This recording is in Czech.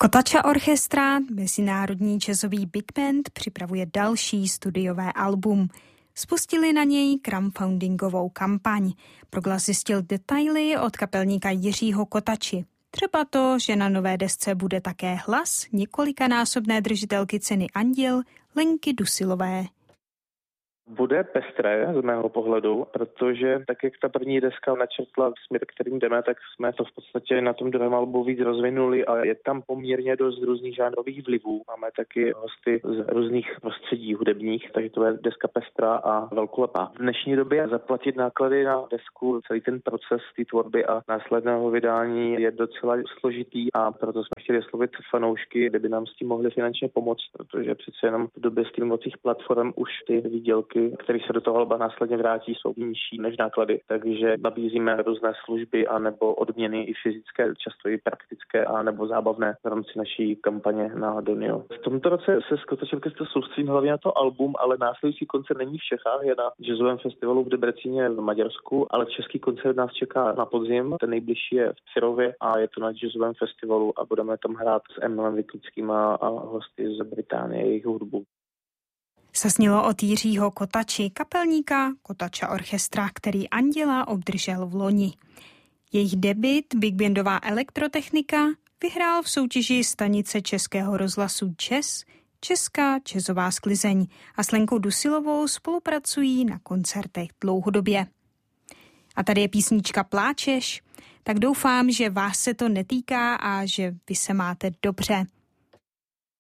Kotača Orchestra, mezinárodní jazzový big band, připravuje další studiové album. Spustili na něj crowdfundingovou kampaň. Proglas zjistil detaily od kapelníka Jiřího Kotači. Třeba to, že na nové desce bude také hlas několikanásobné držitelky ceny Anděl Lenky Dusilové. Bude pestré z mého pohledu, protože tak, jak ta první deska načrtla směr, kterým jdeme, tak jsme to v podstatě na tom druhém albu víc rozvinuli a je tam poměrně dost různých žánrových vlivů. Máme taky hosty z různých prostředí hudebních, takže to je deska pestrá a velkolepá. V dnešní době zaplatit náklady na desku, celý ten proces té tvorby a následného vydání je docela složitý a proto jsme chtěli oslovit fanoušky, kdyby nám s tím mohli finančně pomoct, protože přece jenom v době streamovacích platform už ty výdělky, které se do toho alba následně vrátí, jsou nižší než náklady, takže nabízíme různé služby a nebo odměny i fyzické, často i praktické a nebo zábavné v rámci naší kampaně na Donio. V tomto roce se Kotača Orchestra soustředí hlavně na to album, ale následující koncert není v Čechách, je na jazzovém festivalu v Debrecíně v Maďarsku, ale český koncert nás čeká na podzim, ten nejbližší je v Cirově a je to na jazzovém festivalu a budeme tam hrát s Emilem Vyklickým a hosty z Británie, jejich hudbu. Sasnilo od Jiřího Kotači, kapelníka Kotača Orchestra, který Anděla obdržel v loni. Jejich debut, big bandová elektrotechnika, vyhrál v soutěži stanice Českého rozhlasu Jazz Česká jazzová sklizeň a s Lenkou Dusilovou spolupracují na koncertech dlouhodobě. A tady je písnička Pláčeš, tak doufám, že vás se to netýká a že vy se máte dobře.